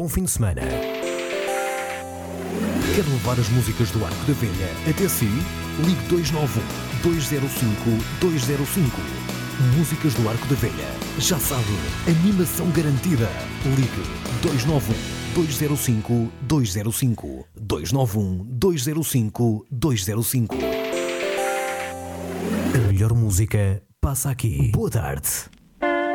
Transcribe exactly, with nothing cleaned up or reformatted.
bom fim de semana. Quer levar as músicas do Arco da Velha até si? Ligue dois nove um, dois zero cinco, dois zero cinco. Músicas do Arco da Velha. Já sabe, animação garantida. Ligue dois nove um, dois zero cinco, dois zero cinco. dois nove um, dois zero cinco, dois zero cinco. A melhor música passa aqui. Boa tarde.